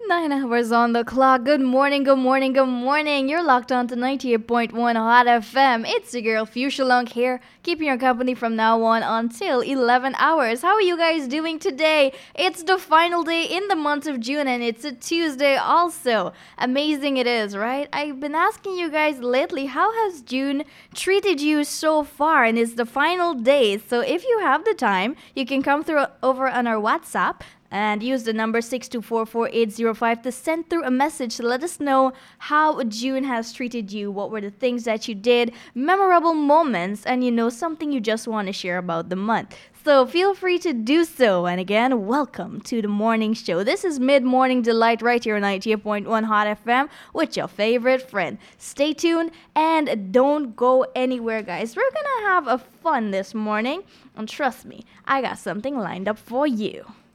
9 hours on the clock. Good morning, good morning, good morning. You're locked on to 98.1 Hot FM. It's your girl Fuchsia Long here, keeping your company from now on until 11 hours. How are you guys doing today? It's the final day in the month of June and it's a Tuesday also. Amazing it is, right? I've been asking you guys lately, how has June treated you so far? And it's the final day. So if you have the time, you can come through over on our WhatsApp and use the number 6244805 to send through a message to let us know how June has treated you. What were the things that you did, memorable moments, and something you just want to share about the month. So feel free to do so. And again, welcome to the morning show. This is Mid Morning Delight right here on 98.1 Hot FM with your favorite friend. Stay tuned and don't go anywhere, guys. We're gonna have a fun this morning. And trust me, I got something lined up for you.